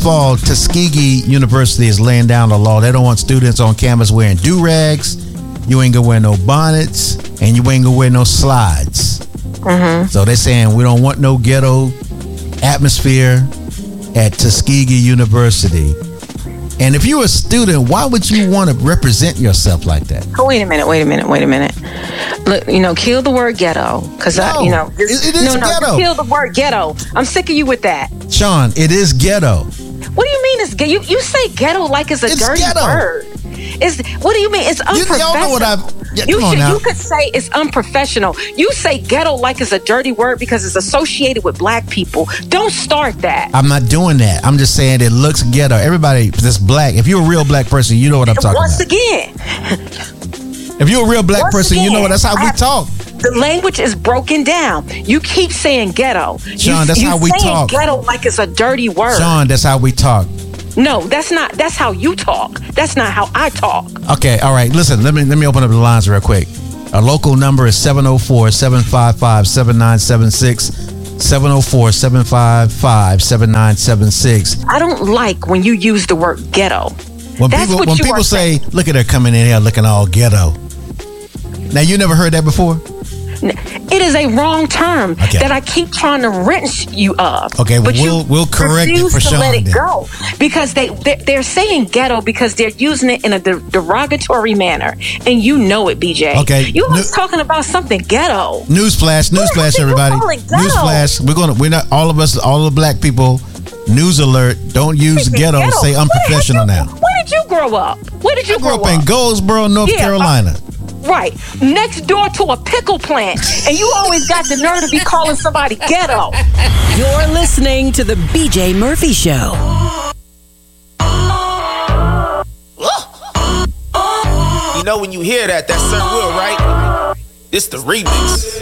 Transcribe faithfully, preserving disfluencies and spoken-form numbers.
all, Tuskegee University is laying down the law. They don't want students on campus wearing do-rags. You ain't gonna wear no bonnets, and you ain't gonna wear no slides. Mm-hmm. So they're saying we don't want no ghetto atmosphere at Tuskegee University. And if you're a student, why would you want to represent yourself like that? Oh, wait a minute, wait a minute, wait a minute. Look, you know, kill the word ghetto. Because, No, you know, it- it is no, no, ghetto. kill the word ghetto. I'm sick of you with that. Sean, it is ghetto. What do you mean it's ghetto? You, you say ghetto like it's a It's dirty ghetto. word. It's, what do you mean? It's You, unprofessional. y'all know what I've... Yeah, You, come on should, now. you could say it's unprofessional. You say ghetto like it's a dirty word because it's associated with black people. Don't start that. I'm not doing that. I'm just saying it looks ghetto. Everybody that's black, if you're a real black person, you know what I'm talking Once about. again, If you're a real black once person, you know again, what? That's how I we have- talk. the language is broken down. You keep saying ghetto. Sean, you, that's you how we saying talk. Ghetto like it's a dirty word. Sean, that's how we talk. No, that's not. That's how you talk. That's not how I talk. Okay, all right. Listen, let me let me open up the lines real quick. Our local number is seven oh four, seven five five, seven nine seven six. seven oh four, seven five five, seven nine seven six. I don't like when you use the word ghetto. When That's people what when you people are say, saying. look at her coming in here looking all ghetto. Now you never heard that before? It is a wrong term Okay. that I keep trying to rinse you of. Okay, well, but you we'll- we'll correct it refuse for to Sean let it then. go because they they're, they're saying ghetto because they're using it in a de- derogatory manner, and you know it, B J. Okay, you no- was talking about something ghetto. Newsflash, Who newsflash, you everybody. calling ghetto? Newsflash. We're gonna we're not all of us, all the black people. News alert, don't use ghetto, Ghetto. say Where unprofessional did you- now. Where did you grow up? Where did you I grew grow up in Goldsboro, North Yeah, Carolina. Right, next door to a pickle plant, and you always got the nerve to be calling somebody ghetto. You're listening to the B J Murphy Show. You know when you hear that, that's Sir Will, right? It's the remix.